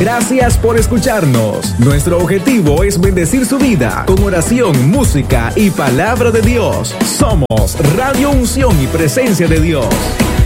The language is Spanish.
Gracias por escucharnos. Nuestro objetivo es bendecir su vida con oración, música y palabra de Dios. Somos Radio Unción y Presencia de Dios.